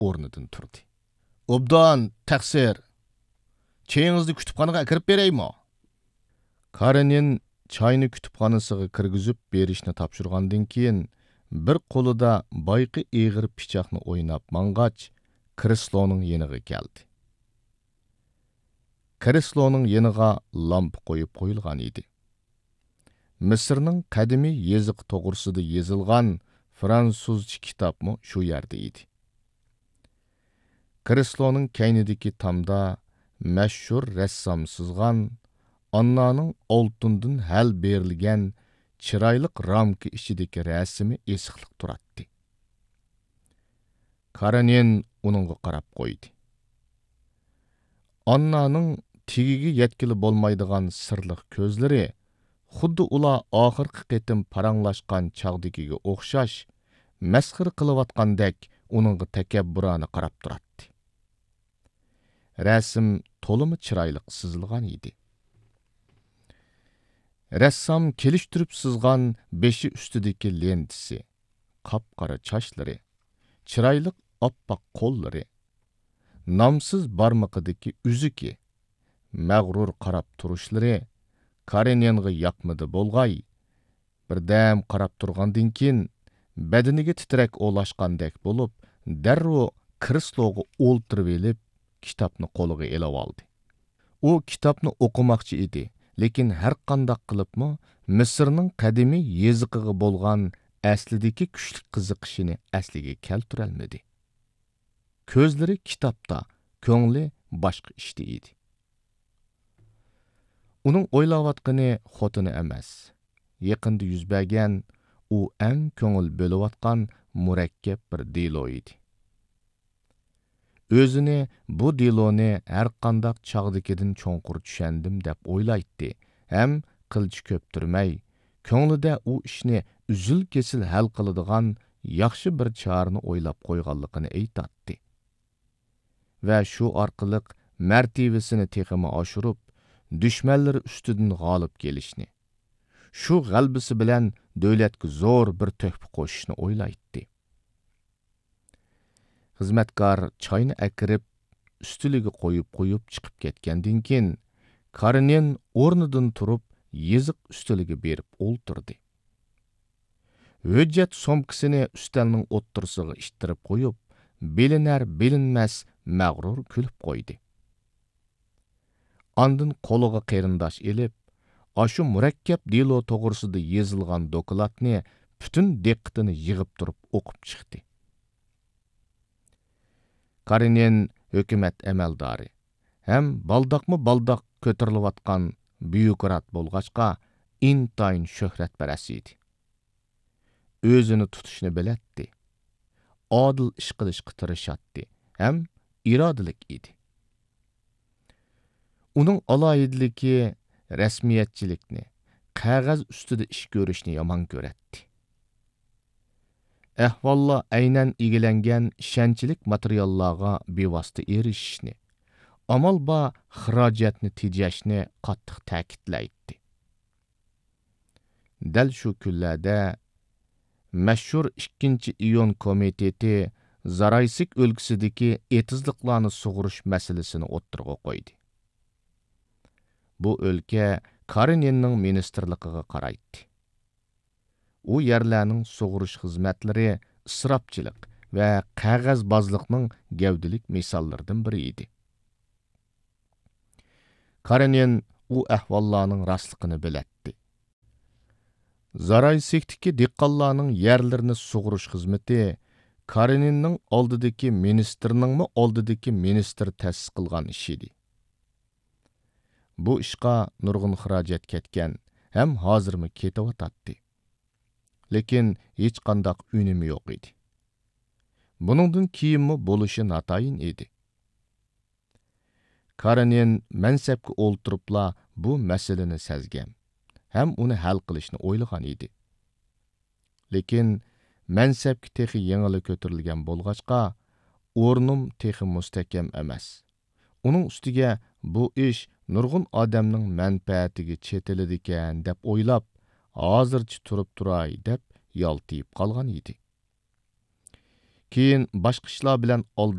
o'rnidan turdi. Obdan, taqsir. Çayınızı kütüpxanaga kirib bereymi? Karenin çayını kütüpxanasıga kirgizib berishni topshirgandan keyin bir qo'lida bayqi eg'ir pichoqni o'ynab mang'ach Krisloning yeniga keldi. Krisloning yeniga lampa qo'yib qo'yilgan edi. Misrning qadimiy yeziq to'g'risida yozilgan fransuzcha kitobmi shu yerda edi. Krisloning kaynidagi tamda mashhur rassom sizgan Annaning oltindan hal berilgan chiroyli ramka ichidagi rasmi esiqliq turadi. Karenin uningga qarab qo'ydi. Annaning tigiga yetkili bo'lmaydigan sirliq ko'zlari xuddi ular oxirgi qitim paranglashgan chog'dagiga o'xshash masxir qilayotgandek uningga takabburona qarab turadi. Rasm to'limi chiroyli sizilgan edi. Rassom kelishtirib sizgan beshi ustidagi lentisi, qop-qora chochlari, chiroyli oppoq qo'llari, nomsiz barmoqidagi uzuki, mag'rur qarab turishlari Karenenga yoqmadi bo'lg'ay. Birdam qarab turgandan keyin badaniga titrak o'lashgandek bo'lib, darrov Krisloga o'ltirib elib, kitobni qo'liga elib oldi. U kitobni o'qimoqchi edi. Lekin har qanday qilibmi Misrning qadimiy yeziqiga bo'lgan aslidagi kuchli qiziqishini asliga keltirolmadi. Ko'zlari kitobda, ko'ngli boshqa ishda edi. Uning o'ylayotgani xotini emas, yaqinda yuz bergan u eng ko'ngil bo'layotgan murakkab bir dilo edi. O'zini bu diloni har qanday chog'dagidan cho'nqur tushandim deb o'ylaydi. Ham qilchi ko'ptirmay, ko'nglida u ishni uzil kesil hal qiladigan yaxshi bir chorani o'ylab qo'yganligini aytadi. Va shu orqali martabasini texmi oshirib, dushmanlari ustidan g'olib kelishni, shu g'albisi bilan davlatga zo'r bir tuhfa qo'shishni o'ylaydi. Xizmatkor choyni akirib, ustiliga qo'yib chiqib ketgandan keyin Karenin o'rnidan turib, yeziq ustiliga berib o'ltirdi. Hujjat somkasini ustalning o'ttirisiga ishtirib qo'yib, bilinar-bilinmas mag'rur kulib qo'ydi. Andin qo'liga qarindosh elib, ashu murakkab dilo to'g'risida yozilgan dokladni butun diqqatini yig'ib turib o'qib chiqdi. Karenin hökumat amaldori, ham baldaq ko'tarilayotgan byurokrat bo'lg'achqa intayin shuhratparast edi. O'zini tutishni biladi. Adil ish qilishga tirishadi, ham irodalik edi. Uning aloyidligi rasmiyatchilikni, qog'oz ustida ish ko'rishni yomon ko'radi. Ahvollar aynan egilangan ishonchlik materiallarga bevosita erishishni, amal ba xarajatni tejashni qattiq ta'kidlaydi. Dal shu kunlarda mashhur 2-iyun komiteti Zaraysik o'lkasidagi etizliqlarni sug'urish masalasini o'ttirg'a qo'ydi. Bu o'lka Kareninning ministrligiga qaraydi. U yerlarning sug'urish xizmatlari isrofchilik va qog'ozbozlikning gavdalik misollaridan biri edi. Karenin u ahvollarning rostligini biladi. Zaraysikdagi dehqonlarning yerlarini sug'urish xizmati Kareninning oldidagi ministrningmi oldidagi ministr ta'sis qilgan ish edi. Bu ishqa nurg'un xarajat ketgan, ham hozirmi ketayotadi. Lekin hech qanday unumi yo'q edi. Buningdan keyinmi bo'lishi natayin edi. Karenin mansabga o'ltiribla bu masalani sezgan, ham uni hal qilishni o'ylagan edi. Lekin mansabga texi yengili ko'tarilgan bo'lg'achqa, o'rnim texi mustahkam emas. Uning ustiga bu ish nurg'un odamning manfaatiga chetiladi ekan deb o'ylab, hozircha turib turay deb yaltiyib qolgan edi. Keyin boshqa ishlar bilan